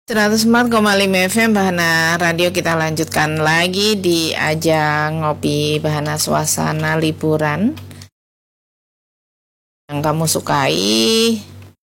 104,5 FM Bahana Radio. Kita lanjutkan lagi di ajang ngopi Bahana suasana liburan yang kamu sukai.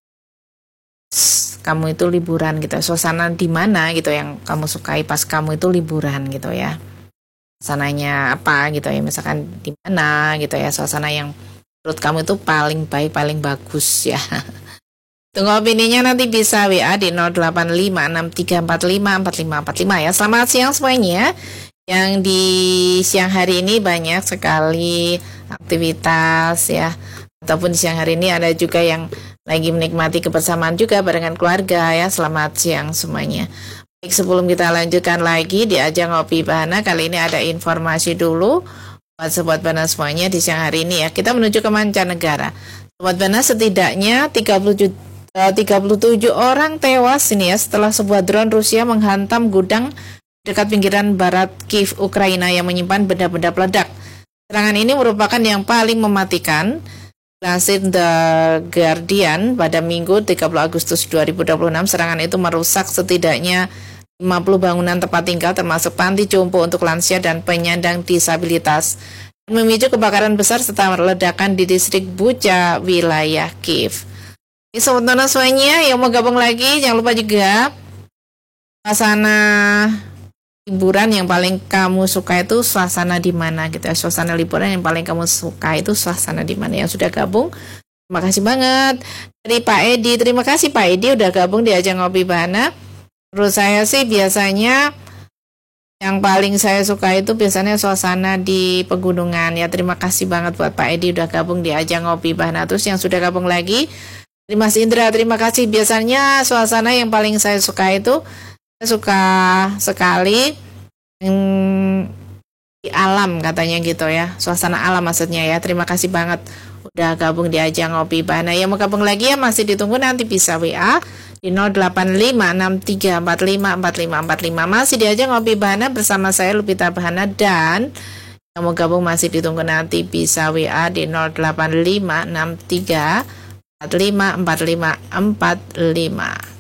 Kamu itu liburan gitu, suasana di mana gitu yang kamu sukai pas kamu itu liburan gitu ya. Suasananya apa gitu ya, misalkan di mana gitu ya, suasana yang menurut kamu itu paling baik, paling bagus ya. Tunggu opininya, nanti bisa WA di 085634545545 ya. Selamat siang semuanya. Yang di siang hari ini banyak sekali aktivitas ya. Ataupun di siang hari ini ada juga yang lagi menikmati kebersamaan juga barengan keluarga ya. Selamat siang semuanya. Baik, sebelum kita lanjutkan lagi di ajang ngopi Bahana, kali ini ada informasi dulu buat sobat Bahana semuanya di siang hari ini ya. Kita menuju ke mancanegara. Sobat Bahana, setidaknya 37 orang tewas ini ya setelah sebuah drone Rusia menghantam gudang dekat pinggiran barat Kiev, Ukraina yang menyimpan benda-benda peledak. Serangan ini merupakan yang paling mematikan. Lansir The Guardian pada Minggu 30 Agustus 2026, serangan itu merusak setidaknya 50 bangunan tempat tinggal termasuk panti jompo untuk lansia dan penyandang disabilitas, dan memicu kebakaran besar serta ledakan di distrik Bucha, wilayah Kiev. Ini sobat Nona semuanya yang mau gabung lagi, jangan lupa juga suasana liburan yang paling kamu suka itu suasana di mana gitu ya. Suasana liburan yang paling kamu suka itu suasana di mana. Yang sudah gabung, terima kasih banget. Dari Pak Edi, terima kasih Pak Edi udah gabung di ajang ngopi Bahana. Menurut saya sih biasanya yang paling saya suka itu biasanya suasana di pegunungan ya. Terima kasih banget buat Pak Edi udah gabung di ajang ngopi Bahana. Terus yang sudah gabung lagi, Mas Indra, terima kasih. Biasanya suasana yang paling saya suka itu, saya suka sekali di alam katanya gitu ya. Suasana alam maksudnya ya. Terima kasih banget udah gabung di ajang ngopi Bahana. Yang mau gabung lagi ya masih ditunggu, nanti bisa WA di 085634545545. Masih di ajang ngopi Bahana bersama saya Lupita Bahana, dan yang mau gabung masih ditunggu, nanti bisa WA di 085634545545.